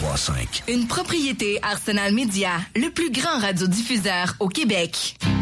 1035. Une propriété Arsenal Média, le plus grand radiodiffuseur au Québec.